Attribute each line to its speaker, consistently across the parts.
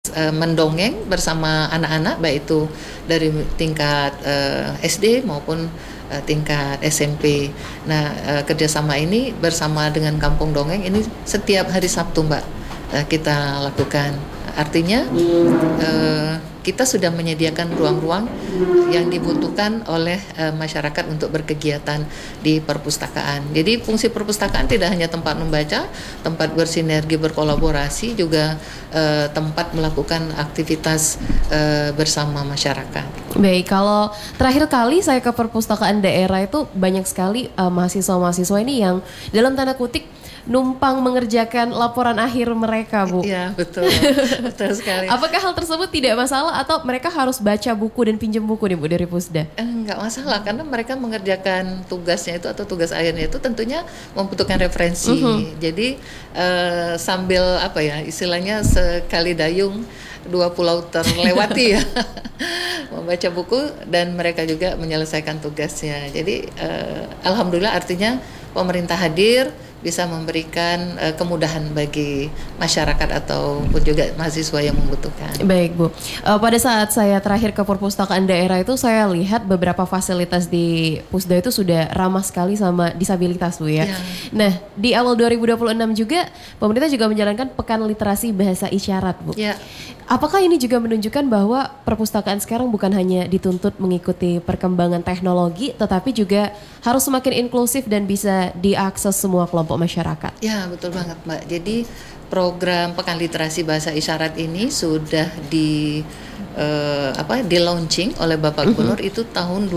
Speaker 1: mendongeng bersama anak-anak, baik itu dari tingkat SD maupun tingkat SMP. Nah, kerjasama ini bersama dengan Kampung Dongeng ini setiap hari Sabtu, Mbak, kita lakukan. Artinya kita sudah menyediakan ruang-ruang yang dibutuhkan oleh masyarakat untuk berkegiatan di perpustakaan. Jadi fungsi perpustakaan tidak hanya tempat membaca, tempat bersinergi, berkolaborasi, juga tempat melakukan aktivitas bersama masyarakat.
Speaker 2: Baik, kalau terakhir kali saya ke perpustakaan daerah itu banyak sekali mahasiswa-mahasiswa ini yang dalam tanda kutip numpang mengerjakan laporan akhir mereka, Bu.
Speaker 1: Iya, betul. Betul sekali.
Speaker 2: Apakah hal tersebut tidak masalah atau mereka harus baca buku dan pinjam buku nih, Bu, dari Pusda?
Speaker 1: Enggak masalah, karena mereka mengerjakan tugasnya itu atau tugas akhirnya itu tentunya membutuhkan referensi. Jadi sambil apa ya, istilahnya sekali dayung dua pulau terlewati ya. Membaca buku dan mereka juga menyelesaikan tugasnya. Jadi alhamdulillah, artinya pemerintah hadir bisa memberikan kemudahan bagi masyarakat ataupun juga mahasiswa yang membutuhkan.
Speaker 2: Baik, Bu. Pada saat saya terakhir ke perpustakaan daerah itu saya lihat beberapa fasilitas di Pusda itu sudah ramah sekali sama disabilitas, Bu ya. Nah, di awal 2026 juga pemerintah juga menjalankan Pekan Literasi Bahasa Isyarat, Bu.
Speaker 1: Ya.
Speaker 2: Apakah ini juga menunjukkan bahwa perpustakaan sekarang bukan hanya dituntut mengikuti perkembangan teknologi, tetapi juga harus semakin inklusif dan bisa diakses semua kelompok masyarakat?
Speaker 1: Ya, betul banget, Mbak. Jadi program Pekan Literasi Bahasa Isyarat ini sudah di launching oleh Bapak Gubernur itu tahun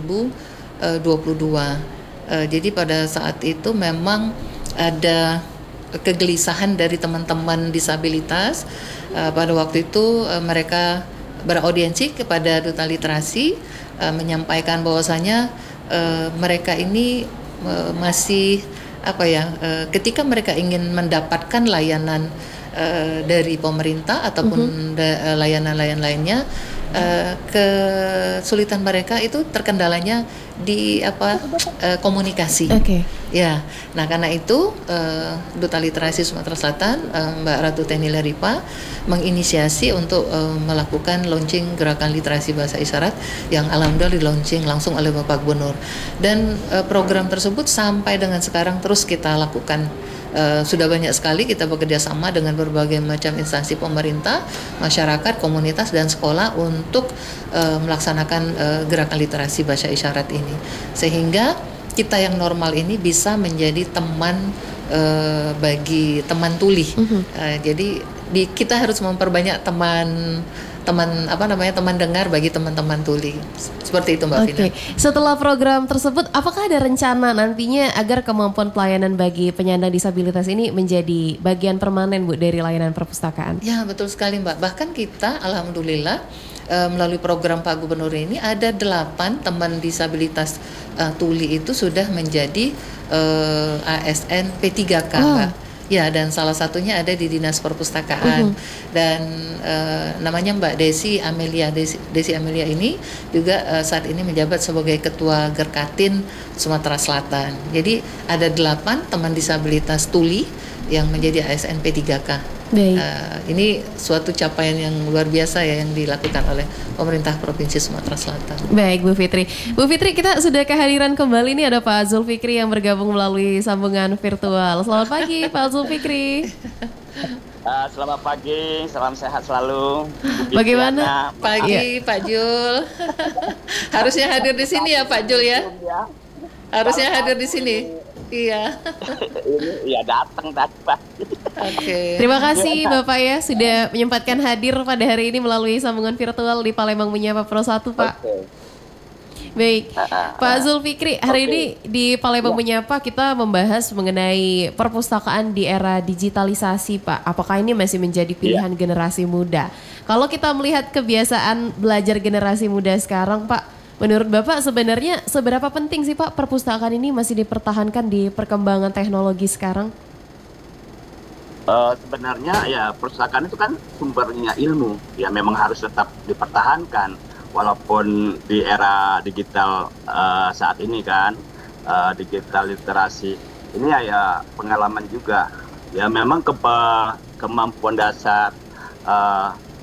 Speaker 1: 2022. Jadi pada saat itu memang ada kegelisahan dari teman-teman disabilitas. Pada waktu itu mereka beraudiensi kepada Duta Literasi, menyampaikan bahwasanya mereka ini masih ketika mereka ingin mendapatkan layanan dari pemerintah ataupun layanan-layanan lainnya, kesulitan mereka itu terkendalanya di komunikasi. Ya, nah karena itu Duta Literasi Sumatera Selatan, Mbak Ratu Teni Leripa, menginisiasi untuk melakukan launching gerakan literasi bahasa isyarat yang alhamdulillah di-launching langsung oleh Bapak Gubernur. Dan program tersebut sampai dengan sekarang terus kita lakukan. Sudah banyak sekali kita bekerja sama dengan berbagai macam instansi pemerintah, masyarakat, komunitas, dan sekolah untuk melaksanakan gerakan literasi bahasa isyarat ini. Sehingga kita yang normal ini bisa menjadi teman bagi teman tuli. Jadi kita harus memperbanyak teman dengar bagi teman-teman tuli. Seperti itu, Mbak Vina.
Speaker 2: Setelah program tersebut, apakah ada rencana nantinya agar kemampuan pelayanan bagi penyandang disabilitas ini menjadi bagian permanen, Bu, dari layanan perpustakaan?
Speaker 1: Ya, betul sekali, Mbak. Bahkan kita alhamdulillah melalui program Pak Gubernur ini ada 8 teman disabilitas tuli itu sudah menjadi ASN P3K, Mbak. Ya, dan salah satunya ada di Dinas Perpustakaan. Dan namanya Mbak Desi Amelia. Desi Amelia ini juga saat ini menjabat sebagai Ketua Gerkatin Sumatera Selatan. Jadi ada 8 teman disabilitas tuli yang menjadi ASN P3K. Ini suatu capaian yang luar biasa ya yang dilakukan oleh pemerintah Provinsi Sumatera Selatan.
Speaker 2: Baik, Bu Fitri. Bu Fitri, kita sudah kehadiran kembali nih, ada Pak Zulfikri yang bergabung melalui sambungan virtual. Selamat pagi, Pak Zulfikri.
Speaker 3: Selamat pagi, salam sehat selalu.
Speaker 2: Bagaimana?
Speaker 1: Pagi, Pak Jul. Harusnya hadir di sini ya, Pak Jul ya. Harusnya hadir di sini. Iya.
Speaker 3: Iya, datang tadi, Pak.
Speaker 2: Terima kasih Bapak ya sudah menyempatkan hadir pada hari ini melalui sambungan virtual di Palembang Menyapa Pro 1, Pak. Baik, Pak Zulfikri, hari ini di Palembang Menyapa kita membahas mengenai perpustakaan di era digitalisasi, Pak. Apakah ini masih menjadi pilihan generasi muda? Kalau kita melihat kebiasaan belajar generasi muda sekarang, Pak, menurut Bapak sebenarnya seberapa penting sih, Pak, perpustakaan ini masih dipertahankan di perkembangan teknologi sekarang?
Speaker 3: Sebenarnya ya perpustakaan itu kan sumbernya ilmu, ya memang harus tetap dipertahankan walaupun di era digital saat ini kan, digital literasi ini ya pengalaman juga, ya memang kemampuan dasar